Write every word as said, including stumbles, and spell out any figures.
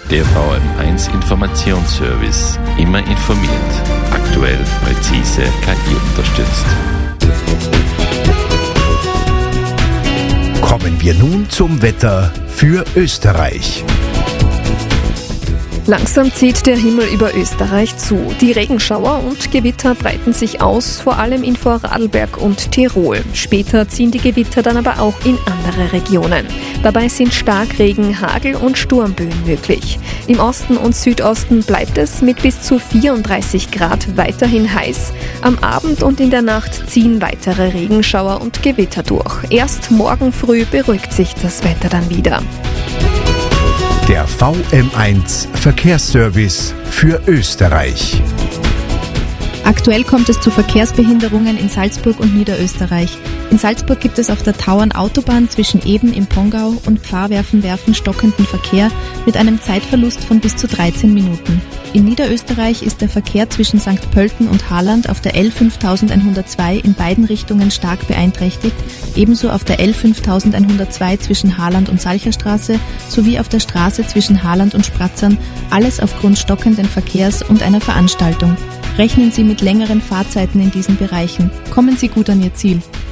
Der V M eins Informationsservice. Immer informiert. Aktuell, präzise, K I unterstützt. Kommen wir nun zum Wetter für Österreich. Langsam zieht der Himmel über Österreich zu. Die Regenschauer und Gewitter breiten sich aus, vor allem in Vorarlberg und Tirol. Später ziehen die Gewitter dann aber auch in andere Regionen. Dabei sind Starkregen, Hagel und Sturmböen möglich. Im Osten und Südosten bleibt es mit bis zu vierunddreißig Grad weiterhin heiß. Am Abend und in der Nacht ziehen weitere Regenschauer und Gewitter durch. Erst morgen früh beruhigt sich das Wetter dann wieder. Der V M eins Verkehrsservice für Österreich. Aktuell kommt es zu Verkehrsbehinderungen in Salzburg und Niederösterreich. In Salzburg gibt es auf der Tauern-Autobahn zwischen Eben im Pongau und Pfarrwerfen-Werfen stockenden Verkehr mit einem Zeitverlust von bis zu dreizehn Minuten. In Niederösterreich ist der Verkehr zwischen Sankt Pölten und Haaland auf der L fünftausendeinhundertzwei in beiden Richtungen stark beeinträchtigt, ebenso auf der L fünftausendeinhundertzwei zwischen Haaland und Salcherstraße sowie auf der Straße zwischen Haaland und Spratzern, alles aufgrund stockenden Verkehrs und einer Veranstaltung. Rechnen Sie mit längeren Fahrzeiten in diesen Bereichen. Kommen Sie gut an Ihr Ziel.